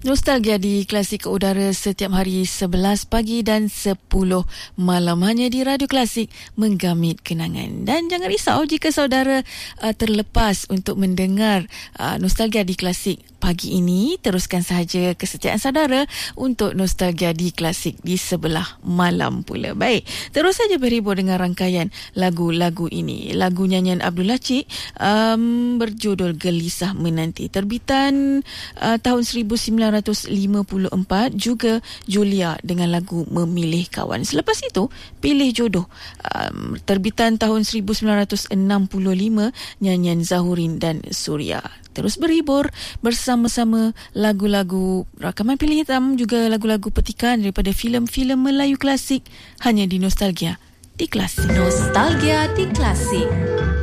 Nostalgia di Klasik Udara setiap hari 11 pagi dan 10 malam hanya di Radio Klasik, menggamit kenangan. Dan jangan risau jika saudara terlepas untuk mendengar Nostalgia di Klasik pagi ini. Teruskan sahaja kesetiaan saudara untuk Nostalgia di Klasik di sebelah malam pula. Baik, terus saja berhibur dengan rangkaian lagu-lagu ini. Lagu nyanyian Abdul Latif berjudul Gelisah Menanti, terbitan tahun 1954, juga Julia dengan lagu Memilih Kawan. Selepas itu Pilih Jodoh, terbitan tahun 1965, nyanyian Zahurin dan Surya. Terus berhibur bersama-sama lagu-lagu rakaman Pilih Hitam, juga lagu-lagu petikan daripada filem-filem Melayu klasik, hanya di Nostalgia di Klasik. Nostalgia di Klasik.